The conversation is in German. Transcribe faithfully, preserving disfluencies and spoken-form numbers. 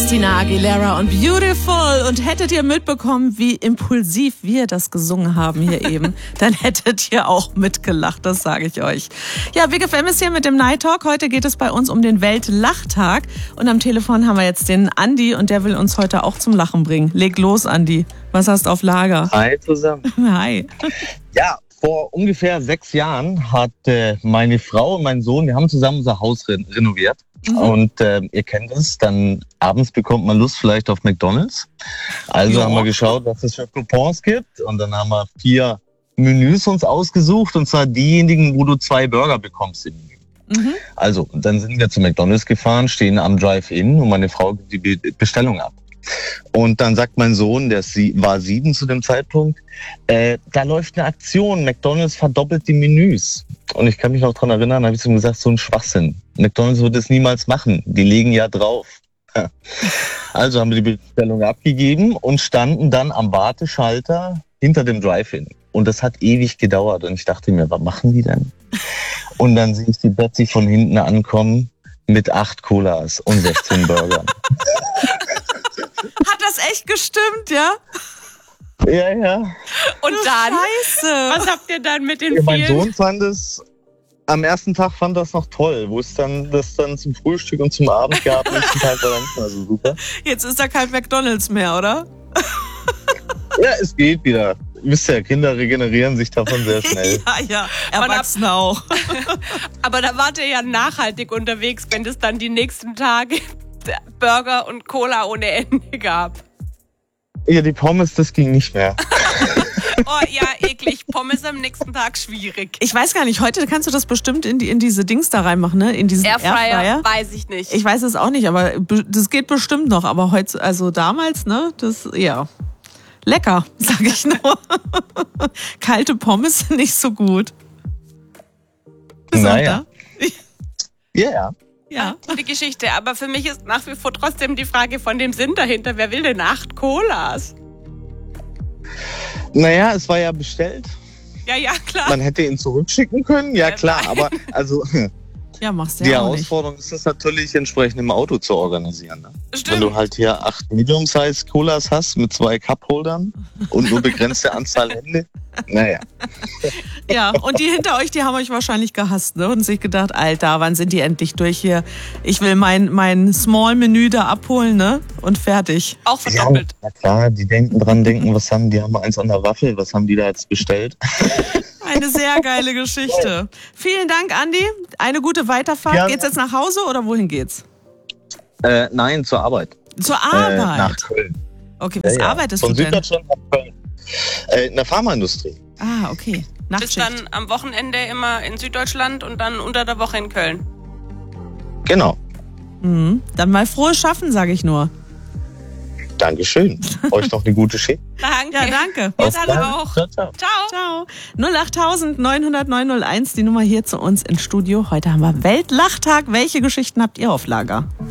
Christina Aguilera und Beautiful. Und hättet ihr mitbekommen, wie impulsiv wir das gesungen haben hier eben, dann hättet ihr auch mitgelacht, das sage ich euch. Ja, Big F M ist hier mit dem Night Talk. Heute geht es bei uns um den Weltlachtag. Und am Telefon haben wir jetzt den Andi und der will uns heute auch zum Lachen bringen. Leg los, Andi. Was hast du auf Lager? Hi zusammen. Hi. Ja, vor ungefähr sechs Jahren hat äh, meine Frau und mein Sohn, wir haben zusammen unser Haus re- renoviert. Mhm. Und äh, ihr kennt es, dann abends bekommt man Lust vielleicht auf McDonald's. Also ja. haben wir geschaut, was es für Coupons gibt. Und dann haben wir vier Menüs uns ausgesucht. Und zwar diejenigen, wo du zwei Burger bekommst im Menü. Mhm. Also, dann sind wir zu McDonald's gefahren, stehen am Drive-In und meine Frau gibt die Be- Bestellung ab. Und dann sagt mein Sohn, der war sieben zu dem Zeitpunkt, äh, da läuft eine Aktion, McDonald's verdoppelt die Menüs. Und ich kann mich noch dran erinnern, habe ich ihm gesagt, so ein Schwachsinn. McDonald's wird es niemals machen, die legen ja drauf. Also haben wir die Bestellung abgegeben und standen dann am Warteschalter hinter dem Drive-In. Und das hat ewig gedauert und ich dachte mir, was machen die denn? Und dann sehe ich die plötzlich von hinten ankommen mit acht Colas und sechzehn Burgern. Hat das echt gestimmt, ja? Ja, ja. Und dann? Scheiße. Was habt ihr dann mit den ja, vielen? Mein Sohn fand es, am ersten Tag fand das noch toll, wo es dann das dann zum Frühstück und zum Abend gab. Am nächsten Tag war dann nicht mehr so super. Jetzt ist da kein McDonald's mehr, oder? Ja, es geht wieder. Ihr wisst ja, Kinder regenerieren sich davon sehr schnell. Ja, ja, Erwachsene auch. Aber da wart ihr ja nachhaltig unterwegs, wenn es dann die nächsten Tage Burger und Cola ohne Ende gab. Ja, die Pommes, das ging nicht mehr. Oh ja, eklig. Pommes am nächsten Tag schwierig. Ich weiß gar nicht, heute kannst du das bestimmt in, die, in diese Dings da reinmachen, ne? In diesen Airfryer, Airfryer. weiß ich nicht. Ich weiß es auch nicht, aber das geht bestimmt noch. Aber heute, also damals, ne, das, ja, lecker, sag ich nur. Kalte Pommes sind nicht so gut. Bist naja. Ja, ja. Ja, die Geschichte. Aber für mich ist nach wie vor trotzdem die Frage von dem Sinn dahinter. Wer will denn acht Colas? Naja, es war ja bestellt. Ja, ja, klar. Man hätte ihn zurückschicken können, ja klar. Aber also ja, machst du die ja auch Herausforderung nicht. ist es natürlich, entsprechend im Auto zu organisieren. Ne? Stimmt. Wenn du halt hier acht Medium-Size-Colas hast mit zwei Cup-Holdern und nur begrenzte Anzahl Hände. Naja. Ja, und die hinter euch, die haben euch wahrscheinlich gehasst, ne? Und sich gedacht, Alter, wann sind die endlich durch hier? Ich will mein, mein Small-Menü da abholen, ne? Und fertig. Auch verdoppelt. Ja, na klar, die denken dran, denken, was haben die, haben eins an der Waffel, was haben die da jetzt bestellt? Eine sehr geile Geschichte. Vielen Dank, Andi. Eine gute Weiterfahrt. Ja. Geht's jetzt nach Hause oder wohin geht's? Äh, nein, zur Arbeit. Zur Arbeit? Äh, nach Köln. Okay, was ja, ja. arbeitest Von du denn? Süddeutschland nach Köln. Äh, in der Pharmaindustrie. Ah, okay. Bist Nachtschicht. dann am Wochenende immer in Süddeutschland und dann unter der Woche in Köln. Genau. Mhm. Dann mal frohes Schaffen, sage ich nur. Dankeschön. Euch noch eine gute Schicht. Danke. Ja, danke. Wir Auf dann dann. auch. Ciao, ciao. Ciao. Ciao. null acht neun null null neun null eins, die Nummer hier zu uns ins Studio. Heute haben wir Weltlachtag. Welche Geschichten habt ihr auf Lager?